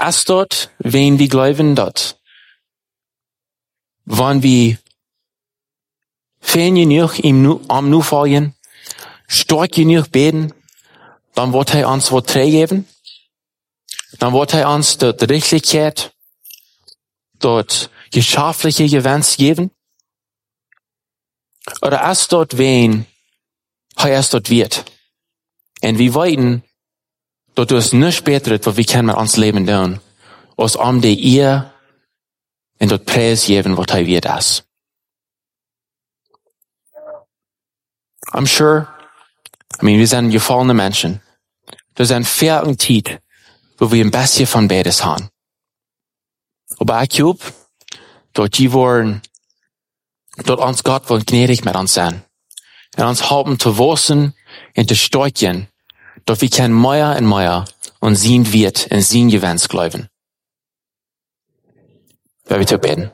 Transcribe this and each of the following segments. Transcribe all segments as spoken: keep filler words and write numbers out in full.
Als dort, wen wir glauben dort, wann wir fern genug ihm am nu fallen, stark genug beten, dann wird er uns was geben, dann wird er uns dort Richtigkeit, dort geschaffliche Gewinns geben, oder als dort wen, er erst dort wird. Und wir weiten, dort ist nichts Besseres, was wir können mit uns Leben tun, als um die ihr und dort Preis geben, was er wird ist. I'm sure, I mean, wir sind gefallene Menschen. Das ist ein Fair und Zeit, wo wir ein bisschen von beides haben. Aber ich glaube, dort die wollen, dort uns Gott will gnädig mit uns sein. Und uns helfen zu wachsen und zu stärken, dass wir können mehr und mehr und sehen wird und sehen Gewinns glauben. Wer wir zu beten.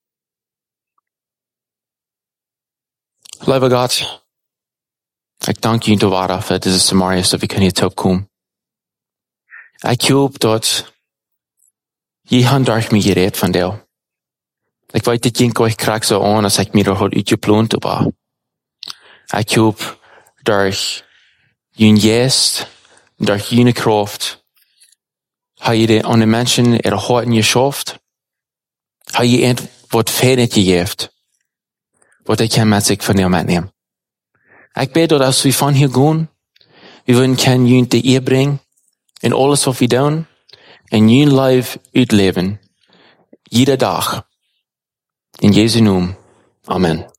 Lieber Gott, ich danke Ihnen, du Vater, für dieses Samaria, dass wir können hier zurückkommen. Ich glaube, dort, jemand durch mich geredet von dir. Ich weiß, das ging euch krass so an, als ich mir doch heute geplant habe. Ich glaube, durch jene Geist, durch jene Kraft, habe ich an den Menschen ihre Horten geschafft, habe ich etwas fertig gegeben, was ich kann mit sich von dir mitnehmen. Ich bete, dass wir von hier gehen, wir wollen können jene die ihr bringen, in alles, was wir tun, in jene Leben ausleben, jeder Tag. In Jesu Namen. Amen.